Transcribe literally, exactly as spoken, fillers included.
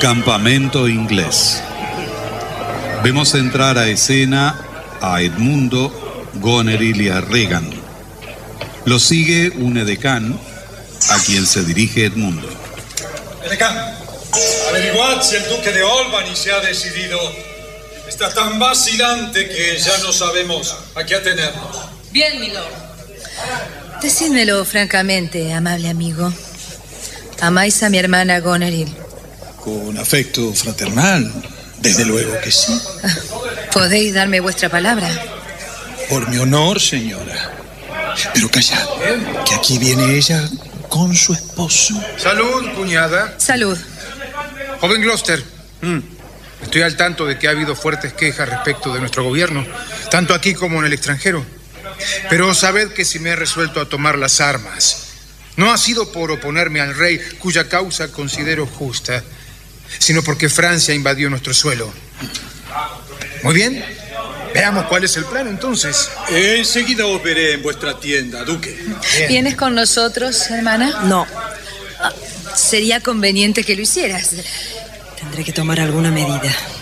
Campamento inglés. Vemos entrar a escena a Edmundo, Goneril y a Regan. Lo sigue un edecán, a quien se dirige Edmundo. Edecán, averiguad si el duque de Albany se ha decidido. Está tan vacilante que ya no sabemos a qué atenernos. Bien, milord. Decídmelo francamente, amable amigo. ¿Amáis a mi hermana Goneril? Con afecto fraternal, desde luego que sí. ¿Podéis darme vuestra palabra? Por mi honor, señora. Pero callad, que aquí viene ella con su esposo. Salud, cuñada. Salud. Joven Gloucester, mm. estoy al tanto de que ha habido fuertes quejas respecto de nuestro gobierno, tanto aquí como en el extranjero. Pero sabed que si me he resuelto a tomar las armas, no ha sido por oponerme al rey, cuya causa considero justa, sino porque Francia invadió nuestro suelo. Muy bien, veamos cuál es el plan entonces. Eh, enseguida os veré en vuestra tienda, duque. Bien. ¿Vienes con nosotros, hermana? No. Ah, sería conveniente que lo hicieras. Tendré que tomar alguna medida.